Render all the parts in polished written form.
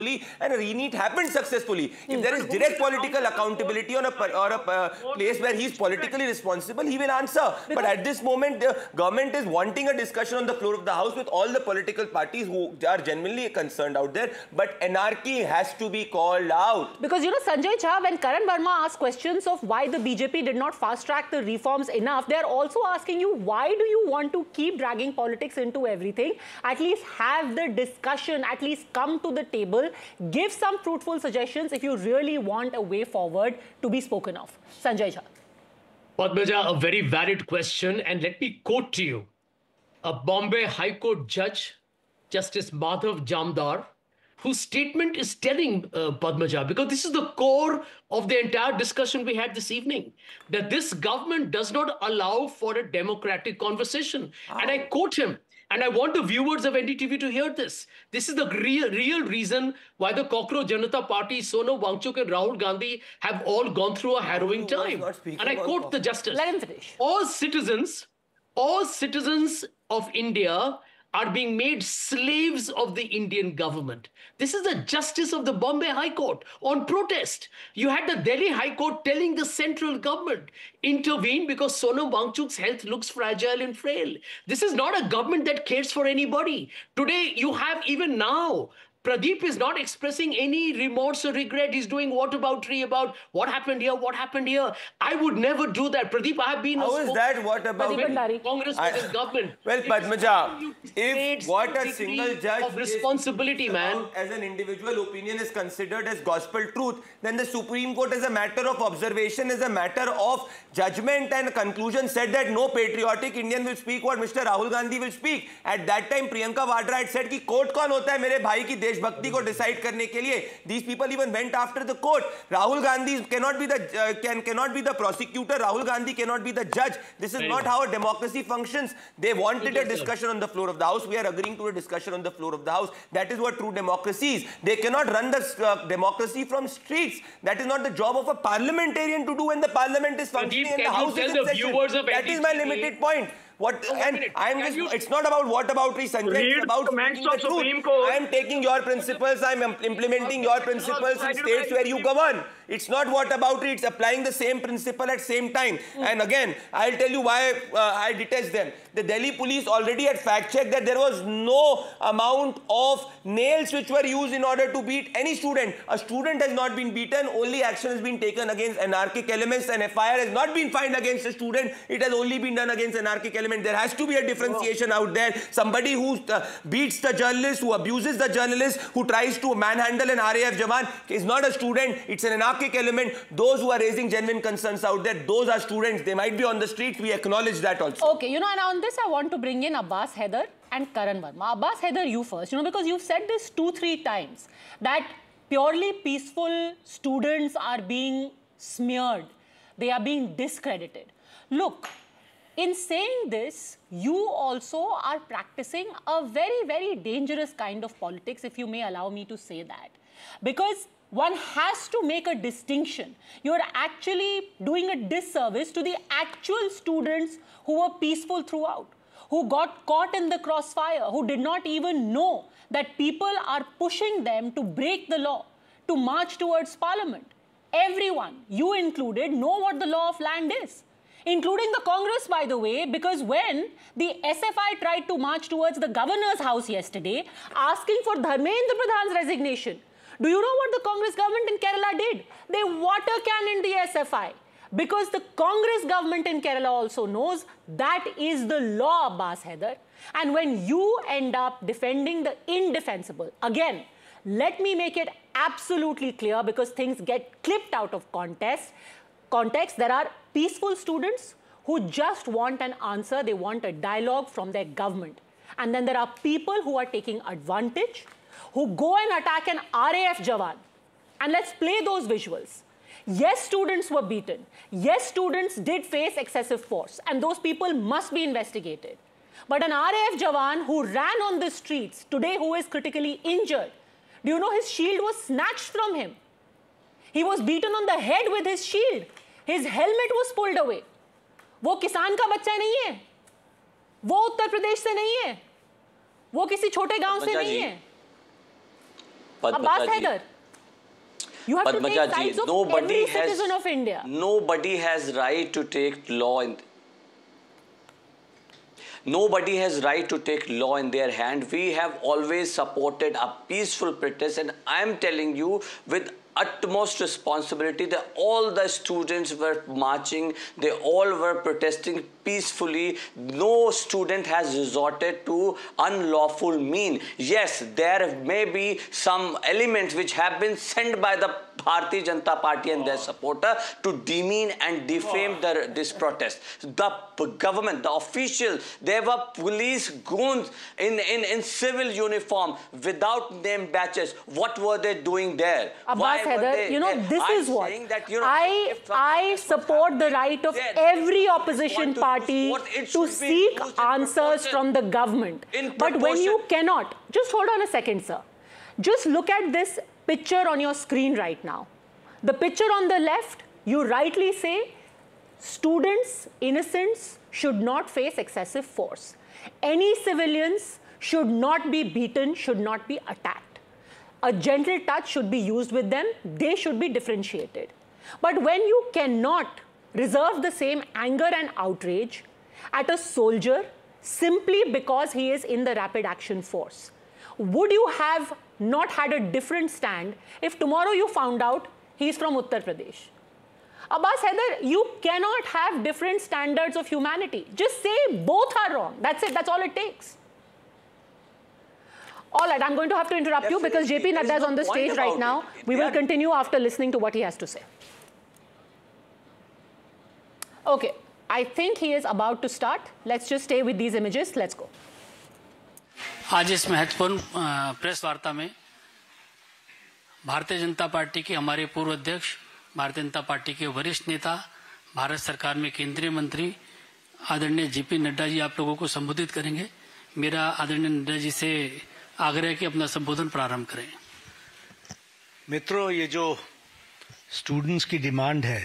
and a reneat happened successfully. If there is direct political accountability on a place where he is politically responsible, he will answer. But at this moment, the government is wanting a discussion on the floor of the House with all the political parties who are genuinely concerned out there. But anarchy has to be called out. Because, Sanjay Jha, when Karan Verma asked questions of why the BJP did not fast-track the reforms enough, they are also asking you, why do you want to keep dragging politics into everything? At least have the discussion, at least come to the table, give some fruitful suggestions if you really want a way forward to be spoken of. Sanjay Jha. Padmaja, a very valid question, and let me quote to you. A Bombay High Court judge, Justice Madhav Jamdar, whose statement is telling Padmaja, because this is the core of the entire discussion we had this evening, that this government does not allow for a democratic conversation. And I quote him, and I want the viewers of NDTV to hear this. This is the real reason why the Cockroach Janata Party, Sonam Wangchuk and Rahul Gandhi have all gone through a harrowing time. And I quote the justice. Let him finish. All citizens of India are being made slaves of the Indian government. This is the justice of the Bombay High Court on protest. You had the Delhi High Court telling the central government, intervene because Sonam Wangchuk's health looks fragile and frail. This is not a government that cares for anybody. Today, you have even now, Pradeep is not expressing any remorse or regret. He's doing whataboutery about what happened here, what happened here. I would never do that. Pradeep, I have been... How is that what about Congress versus government? Well, Padmaja, if what a single judge of responsibility, man, as an individual opinion is considered as gospel truth, then the Supreme Court as a matter of observation, as a matter of judgment and conclusion said that no patriotic Indian will speak what Mr. Rahul Gandhi will speak. At that time, Priyanka Vadra had said कि court कौन होता है मेरे भाई की देशभक्ति को decide करने के लिए. These people even went after the court. Rahul Gandhi cannot be the prosecutor. Rahul Gandhi cannot be the judge. This is not how a democracy functions. They wanted a discussion on the floor of the House. We are agreeing to a discussion on the floor of the House. That is what true democracy is. They cannot run the democracy from streets. That is not the job of a parliamentarian to do when the parliament is functioning and the House is in session. That is my limited point. It's not about whataboutery, Sanjay. It's about speaking the truth. I am taking your principles. I am implementing your principles in states where you govern. It's not whataboutery. It's applying the same principle at same time. And again, I'll tell you why I detest them. The Delhi police already had fact-checked that there was no amount of nails which were used in order to beat any student. A student has not been beaten. Only action has been taken against anarchic elements. An FIR has not been filed against a student. It has only been done against anarchic elements. There has to be a differentiation out there. Somebody who beats the journalist, who abuses the journalist, who tries to manhandle an RAF Jawan is not a student. It's an anarchic element. Those who are raising genuine concerns out there, those are students. They might be on the streets. We acknowledge that also. Okay, and on this I want to bring in Abbas Haider and Karan Verma. Abbas Haider, you first. Because you've said this 2-3 times that purely peaceful students are being smeared. They are being discredited. Look, in saying this, you also are practicing a very, very dangerous kind of politics, if you may allow me to say that. Because one has to make a distinction. You're actually doing a disservice to the actual students who were peaceful throughout, who got caught in the crossfire, who did not even know that people are pushing them to break the law, to march towards parliament. Everyone, you included, know what the law of land is. Including the Congress, by the way, because when the SFI tried to march towards the governor's house yesterday, asking for Dharmendra Pradhan's resignation, do you know what the Congress government in Kerala did? They water cannoned the SFI. Because the Congress government in Kerala also knows that is the law, Abbas Haider. And when you end up defending the indefensible, again, let me make it absolutely clear because things get clipped out of context. There are peaceful students who just want an answer. They want a dialogue from their government. And then there are people who are taking advantage, who go and attack an RAF Jawan. And let's play those visuals. Yes, students were beaten. Yes, students did face excessive force. And those people must be investigated. But an RAF Jawan who ran on the streets today, who is critically injured, do you know his shield was snatched from him? He was beaten on the head with his shield. His helmet was pulled away. वो किसान का बच्चा नहीं है, वो उत्तर प्रदेश से नहीं है, वो किसी छोटे गांव से नहीं है, Abbas Haider, you have to take sides of every citizen of India. Nobody has right to take law in. Nobody has right to take law in their hand. We have always supported a peaceful protest, and I am telling you with utmost responsibility that all the students were marching, they all were protesting peacefully. No student has resorted to unlawful mean. Yes, there may be some elements which have been sent by the Bharatiya Janata Party and their supporter to demean and defame this protest. The government, the officials, there were police goons in civil uniform without name badges. What were they doing there? Abbas Haider, you know, this is what I support the right of every opposition party to seek answers from the government. But when you cannot, just hold on a second, sir. Just look at this picture on your screen right now. The picture on the left, you rightly say, students, innocents should not face excessive force. Any civilians should not be beaten, should not be attacked. A gentle touch should be used with them. They should be differentiated. But when you cannot reserve the same anger and outrage at a soldier simply because he is in the rapid action force, would you have not had a different stand if tomorrow you found out he's from Uttar Pradesh? Abbas Haider, you cannot have different standards of humanity. Just say both are wrong. That's it. That's all it takes. All right, I'm going to have to interrupt you because JP Nadda is on the stage right now. We will continue after listening to what he has to say. Okay, I think he is about to start. Let's just stay with these images. Let's go. आज इस महत्वपूर्ण press वार्ता में Bharatiya Janata party के हमारे पूर्व अध्यक्ष, Bharatiya Janata party के वरिष्ठ नेता, भारत सरकार में केंद्रीय मंत्री आदरणीय जेपी नड्डा जी आप लोगों को संबोधित करेंगे। मेरा आदरणीय नड्डा जी से आग्रह है कि अपना संबोधन प्रारंभ करें। मित्रों, ये जो स्टूडेंट्स की डिमांड है,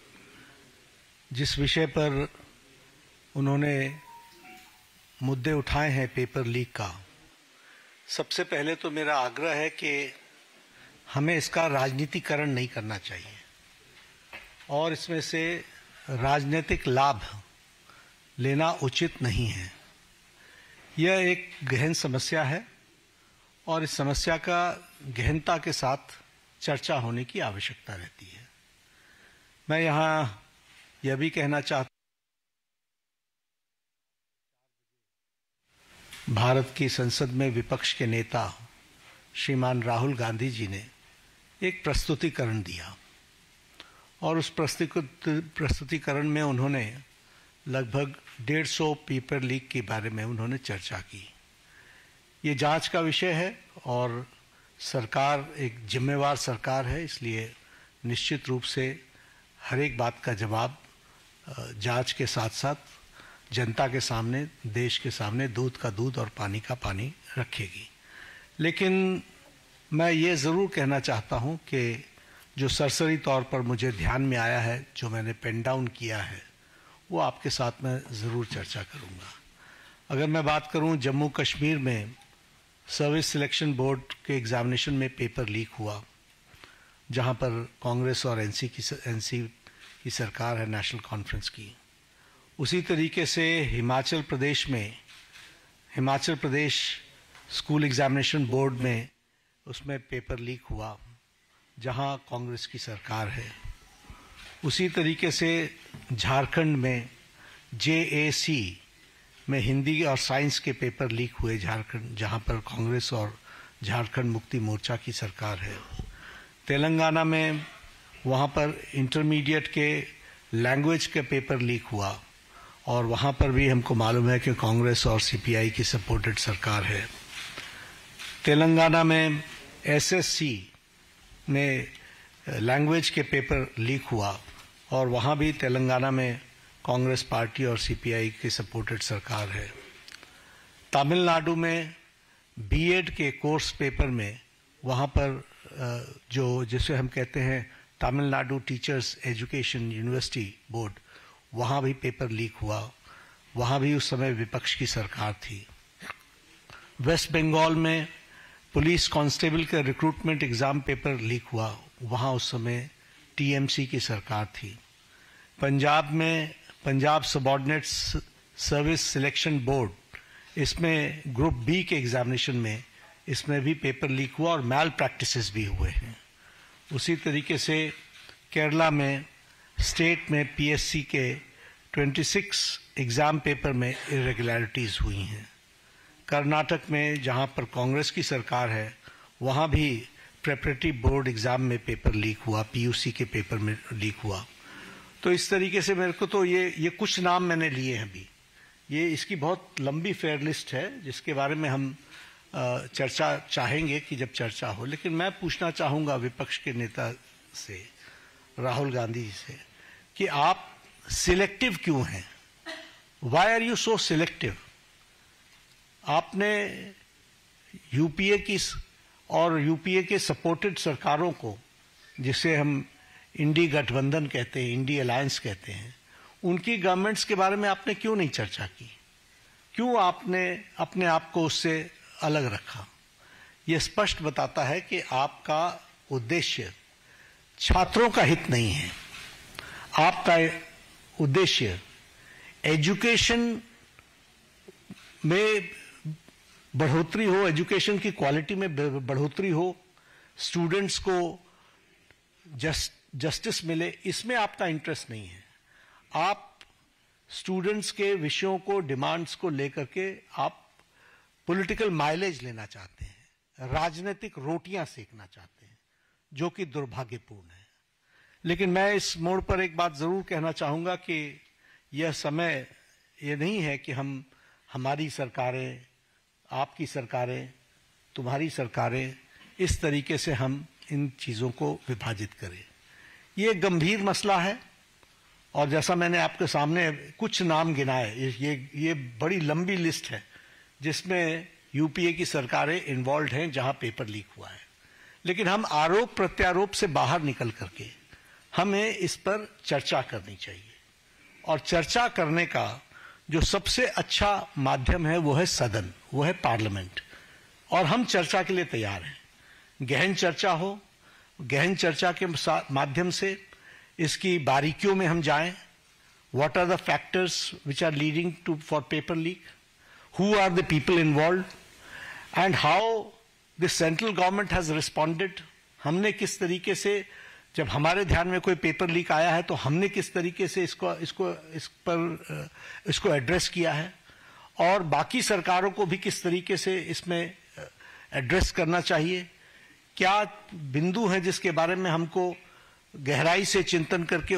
जिस विषय पर उन्होंने मुद्दे उठाए हैं पेपर लीक का, सबसे पहले तो मेरा आग्रह है कि हमें इसका राजनीतिकरण नहीं करना चाहिए और इसमें से राजनीतिक लाभ लेना उचित नहीं है। यह एक गहन समस्या है और इस समस्या का गहनता के साथ चर्चा होने की आवश्यकता रहती है। मैं यहाँ यह भी कहना चाहता हूं, भारत की संसद में विपक्ष के नेता श्रीमान राहुल गांधी जी ने एक प्रस्तुतिकरण दिया और उस प्रस्तुतिकरण में उन्होंने लगभग 150 पेपर लीक के बारे में उन्होंने चर्चा की। ये जांच का विषय है और सरकार एक जिम्मेवार सरकार है, इसलिए निश्चित रूप से हर एक बात का जवाब जांच के साथ साथ जनता के सामने, देश के सामने दूध का दूध और पानी का पानी रखेगी। लेकिन मैं ये ज़रूर कहना चाहता हूँ कि जो सरसरी तौर पर मुझे ध्यान में आया है, जो मैंने पेन डाउन किया है, वो आपके साथ मैं ज़रूर चर्चा करूँगा। अगर मैं बात करूँ जम्मू कश्मीर में सर्विस सिलेक्शन बोर्ड के एग्ज़ामिनेशन में पेपर लीक हुआ, जहाँ पर कांग्रेस और एनसी की सरकार है, नेशनल कॉन्फ्रेंस की। उसी तरीके से Himachal Pradesh school examination board में उसमें पेपर लीक हुआ, जहां कांग्रेस की सरकार है। उसी तरीके से झारखंड में JAC में हिंदी और साइंस के पेपर लीक हुए झारखंड, जहां पर कांग्रेस और झारखंड मुक्ति मोर्चा की सरकार है। तेलंगाना में वहां पर इंटरमीडिएट के लैंग्वेज के पेपर लीक हुआ और वहां पर भी हमको मालूम है कि कांग्रेस और CPI की सपोर्टेड सरकार है। तेलंगाना में SSC में लैंग्वेज के पेपर लीक हुआ और वहां भी तेलंगाना में कांग्रेस पार्टी और CPI की सपोर्टेड सरकार है। तमिलनाडु में BEd के कोर्स पेपर में वहां पर जो जिसे हम कहते हैं Tamil Nadu teachers education university board, वहां भी पेपर लीक हुआ, वहां भी उस समय विपक्ष की सरकार थी। वेस्ट बंगाल में पुलिस कांस्टेबल का रिक्रूटमेंट एग्जाम पेपर लीक हुआ, वहाँ उस समय टीएमसी की सरकार थी। पंजाब में Punjab subordinate service selection board, इसमें ग्रुप बी के एग्जामिनेशन में इसमें भी पेपर लीक हुआ और मैल प्रैक्टिसेस भी हुए हैं। उसी तरीके से केरला में स्टेट में पीएससी के 26 एग्ज़ाम पेपर में इरेगुलरिटीज़ हुई हैं। कर्नाटक में जहां पर कांग्रेस की सरकार है, वहां भी प्रेपरेटरी बोर्ड एग्ज़ाम में पेपर लीक हुआ, पीयूसी के पेपर में लीक हुआ। तो इस तरीके से मेरे को तो ये कुछ नाम मैंने लिए हैं अभी। ये इसकी बहुत लंबी फेयर लिस्ट है जिसके बारे में हम चर्चा चाहेंगे कि जब चर्चा हो। लेकिन मैं पूछना चाहूँगा विपक्ष के नेता से, राहुल गांधी जी से, कि आप सिलेक्टिव क्यों हैं? Y are you so selective? आपने यूपीए की और यूपीए के सपोर्टेड सरकारों को, जिसे हम इंडी गठबंधन कहते हैं, इंडी अलायंस कहते हैं, उनकी गवर्नमेंट्स के बारे में आपने क्यों नहीं चर्चा की? क्यों आपने अपने आप को उससे अलग रखा? यह स्पष्ट बताता है कि आपका उद्देश्य छात्रों का हित नहीं है। आपका उद्देश्य एजुकेशन में बढ़ोतरी हो, एजुकेशन की क्वालिटी में बढ़ोतरी हो, स्टूडेंट्स को जस्टिस मिले, इसमें आपका इंटरेस्ट नहीं है। आप स्टूडेंट्स के विषयों को, डिमांड्स को लेकर के आप पॉलिटिकल माइलेज लेना चाहते हैं, राजनीतिक रोटियां सेकना चाहते हैं, जो कि दुर्भाग्यपूर्ण है। लेकिन मैं इस मोड़ पर एक बात जरूर कहना चाहूंगा कि यह समय ये नहीं है कि हम, हमारी सरकारें, आपकी सरकारें, तुम्हारी सरकारें, इस तरीके से हम इन चीज़ों को विभाजित करें। ये गंभीर मसला है और जैसा मैंने आपके सामने कुछ नाम गिनाए, ये बड़ी लंबी लिस्ट है जिसमें यूपीए की सरकारें इन्वॉल्व हैं जहां पेपर लीक हुआ है। लेकिन हम आरोप प्रत्यारोप से बाहर निकल करके हमें इस पर चर्चा करनी चाहिए, और चर्चा करने का जो सबसे अच्छा माध्यम है वो है सदन, वो है पार्लियामेंट, और हम चर्चा के लिए तैयार हैं। गहन चर्चा हो, गहन चर्चा के माध्यम से इसकी बारीकियों में हम जाएं। What are the factors which are leading to for paper leak, who are the people involved, and how the central government has responded। हमने किस तरीके से, जब हमारे ध्यान में कोई पेपर लीक आया है तो हमने किस तरीके से इसको एड्रेस किया है, और बाकी सरकारों को भी किस तरीके से इसमें एड्रेस करना चाहिए। क्या बिंदु हैं जिसके बारे में हमको गहराई से चिंतन करके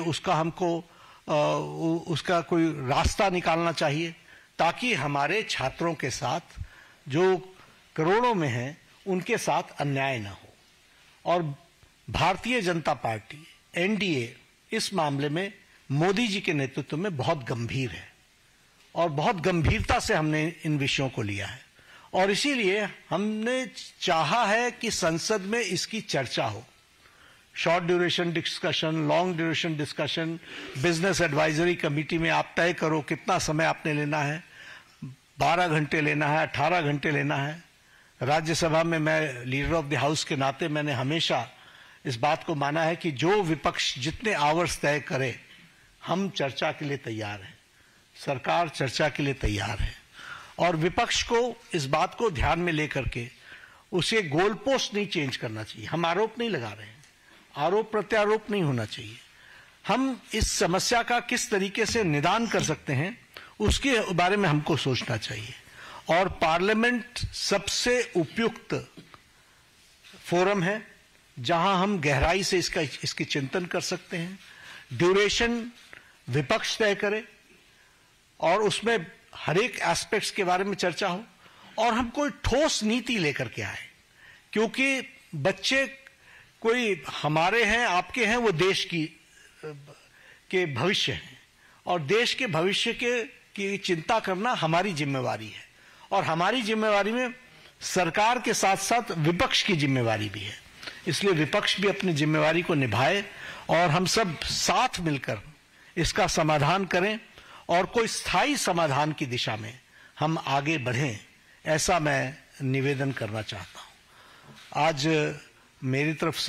उसका कोई रास्ता निकालना चाहिए, ताकि हमारे छात्रों के साथ, जो करोड़ों में हैं, उनके साथ अन्याय न हो। और भारतीय जनता पार्टी, एनडीए, इस मामले में मोदी जी के नेतृत्व में बहुत गंभीर है, और बहुत गंभीरता से हमने इन विषयों को लिया है, और इसीलिए हमने चाहा है कि संसद में इसकी चर्चा हो। Short duration discussion, long duration discussion, business advisory committee में आप तय करो कितना समय आपने लेना है, 12 घंटे लेना है, 18 घंटे लेना है। राज्यसभा में मैं लीडर ऑफ द हाउस के नाते मैंने हमेशा इस बात को माना है कि जो विपक्ष जितने आवर्स तय करे, हम चर्चा के लिए तैयार हैं, सरकार चर्चा के लिए तैयार है, और विपक्ष को इस बात को ध्यान में लेकर के उसे गोल पोस्ट नहीं चेंज करना चाहिए। हम आरोप नहीं लगा रहे हैं, आरोप प्रत्यारोप नहीं होना चाहिए। हम इस समस्या का किस तरीके से निदान कर सकते हैं उसके बारे में हमको सोचना चाहिए, और पार्लियामेंट सबसे उपयुक्त फोरम है जहां हम गहराई से इसकी चिंतन कर सकते हैं। ड्यूरेशन विपक्ष तय करे और उसमें हर एक एस्पेक्ट्स के बारे में चर्चा हो, और हम कोई ठोस नीति लेकर के आए, क्योंकि बच्चे कोई हमारे हैं, आपके हैं, वो देश के भविष्य हैं, और देश के भविष्य की चिंता करना हमारी जिम्मेवारी है, और हमारी जिम्मेवारी में सरकार के साथ साथ विपक्ष की जिम्मेवारी भी है। इसलिए विपक्ष भी अपनी जिम्मेवारी को निभाए और हम सब साथ मिलकर इसका समाधान करें, और कोई स्थायी समाधान की दिशा में हम आगे बढ़ें, ऐसा मैं निवेदन करना चाहता हूं। आज मेरी तरफ